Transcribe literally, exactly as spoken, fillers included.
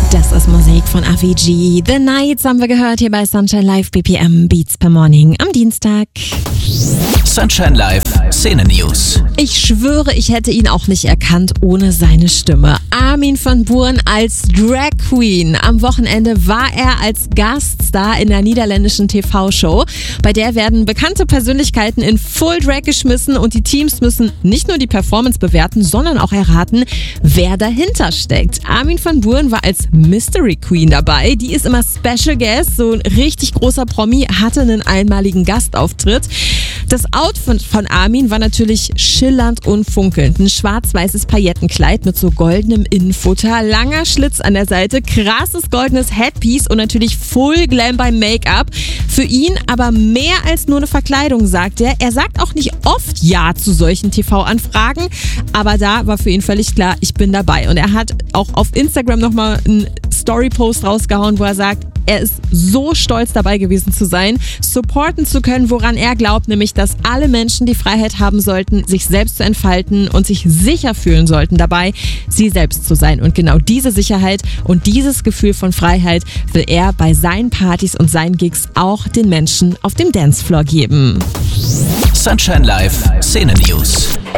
Das ist Musik von Avicii. The Nights haben wir gehört hier bei Sunshine Live B P M Beats per Morning am Dienstag. Sunshine Live Szene News. Ich schwöre, ich hätte ihn auch nicht erkannt ohne seine Stimme. Armin van Buuren als Drag Queen. Am Wochenende war er als Gaststar in der niederländischen T V-Show. Bei der werden bekannte Persönlichkeiten in Full Drag geschmissen und die Teams müssen nicht nur die Performance bewerten, sondern auch erraten, wer dahinter steckt. Armin van Buuren war als Mystery Queen dabei. Die ist immer Special Guest, so ein richtig großer Promi, hatte einen einmaligen Gastauftritt. Das Outfit von Armin war natürlich schillernd und funkelnd. Ein schwarz-weißes Paillettenkleid mit so goldenem Innenfutter, langer Schlitz an der Seite, krasses goldenes Headpiece und natürlich Full Glam beim Make-up. Für ihn aber mehr als nur eine Verkleidung, sagt er. Er sagt auch nicht oft Ja zu solchen T V-Anfragen, aber da war für ihn völlig klar, ich bin dabei. Und er hat auch auf Instagram nochmal einen Story-Post rausgehauen, wo er sagt, er ist so stolz dabei gewesen zu sein, supporten zu können, woran er glaubt, nämlich, dass alle Menschen die Freiheit haben sollten, sich selbst zu entfalten und sich sicher fühlen sollten dabei, sie selbst zu sein. Und genau diese Sicherheit und dieses Gefühl von Freiheit will er bei seinen Partys und seinen Gigs auch den Menschen auf dem Dancefloor geben. Sunshine Live Szene News.